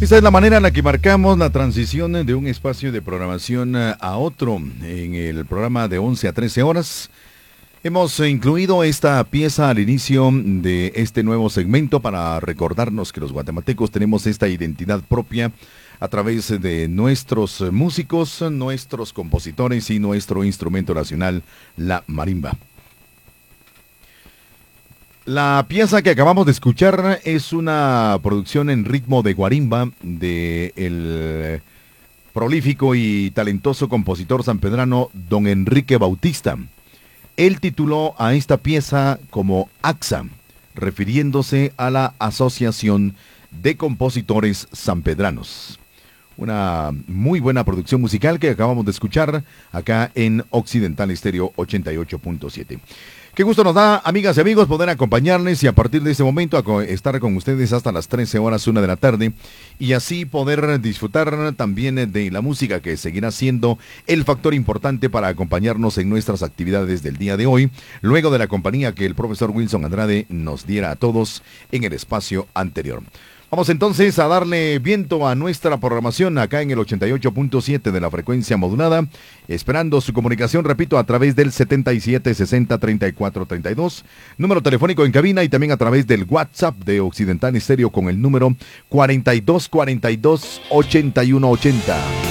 Esta es la manera en la que marcamos la transición de un espacio de programación a otro. En el programa de 11 a 13 horas hemos incluido esta pieza al inicio de este nuevo segmento para recordarnos que los guatemaltecos tenemos esta identidad propia a través de nuestros músicos, nuestros compositores y nuestro instrumento nacional, la marimba. La pieza que acabamos de escuchar es una producción en ritmo de guarimba de el prolífico y talentoso compositor sanpedrano don Enrique Bautista. Él tituló a esta pieza como AXA, refiriéndose a la Asociación de Compositores Sanpedranos. Una muy buena producción musical que acabamos de escuchar acá en Occidental Estéreo 88.7. Qué gusto nos da, amigas y amigos, poder acompañarles y a partir de este momento estar con ustedes hasta las 13 horas, 1 de la tarde, y así poder disfrutar también de la música que seguirá siendo el factor importante para acompañarnos en nuestras actividades del día de hoy, luego de la compañía que el profesor Wilson Andrade nos diera a todos en el espacio anterior. Vamos entonces a darle viento a nuestra programación acá en el 88.7 de la frecuencia modulada, esperando su comunicación, repito, a través del 7760-3432, número telefónico en cabina y también a través del WhatsApp de Occidental Estéreo con el número 4242-8180.